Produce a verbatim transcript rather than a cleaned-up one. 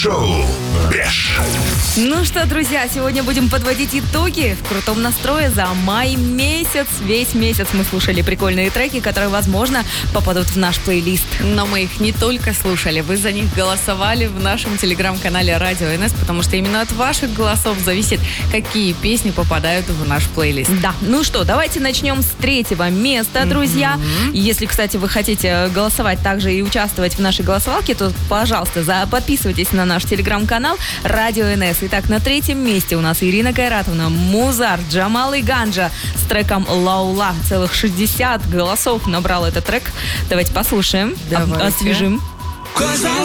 Шоу «Беш». Ну что, друзья, сегодня будем подводить итоги в крутом настрое за май месяц. Весь месяц мы слушали прикольные треки, которые, возможно, попадут в наш плейлист. Но мы их не только слушали, вы за них голосовали в нашем телеграм-канале Радио эн эс, потому что именно от ваших голосов зависит, какие песни попадают в наш плейлист. Да, ну что, давайте начнем с третьего места, друзья. Mm-hmm. Если, кстати, вы хотите голосовать также и участвовать в нашей голосовалке, то, пожалуйста, за, подписывайтесь на наш телеграм-канал Радио эн эс. Итак, на третьем месте у нас Ирина Кайратовна, Музар, Джамал и Ганджа с треком «Лаула». Целых шестьдесят голосов набрал этот трек. Давайте послушаем, Давайте. освежим.